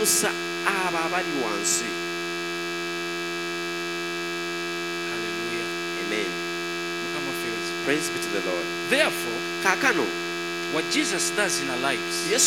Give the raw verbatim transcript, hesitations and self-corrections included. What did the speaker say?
okuyimusa abo abali wansi. Hallelujah. Amen. Mukama fezi. Praise be to the Lord. Therefore, Kaakano what Jesus does in our lives